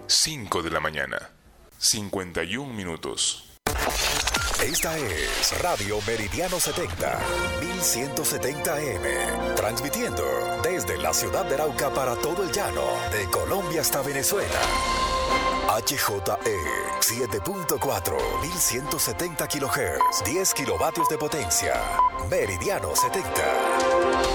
5 de la mañana, 51 minutos. Esta es Radio Meridiano 70, 1170 AM, transmitiendo desde la ciudad de Arauca para todo el llano, de Colombia hasta Venezuela. HJE 7.4, 1170 kHz, 10 kilovatios de potencia. Meridiano 70.